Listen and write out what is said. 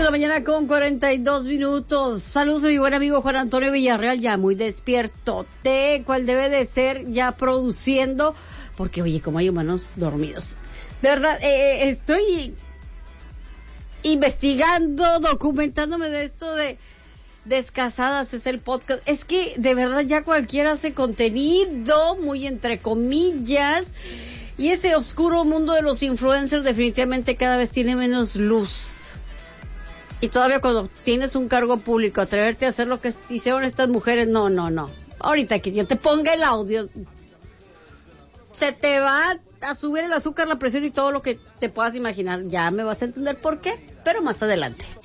de la mañana con 42 minutos. Saludos a mi buen amigo Juan Antonio Villarreal, ya muy despiertote, cual debe de ser, ya produciendo, porque oye, como hay humanos dormidos. De verdad, estoy investigando, documentándome de esto de Descasadas, es el podcast. Es que de verdad ya cualquiera hace contenido, muy entre comillas, y ese oscuro mundo de los influencers definitivamente cada vez tiene menos luz. Y todavía cuando tienes un cargo público, atreverte a hacer lo que hicieron estas mujeres, no. Ahorita que yo te ponga el audio, se te va a subir el azúcar, la presión y todo lo que te puedas imaginar. Ya me vas a entender por qué, pero más adelante.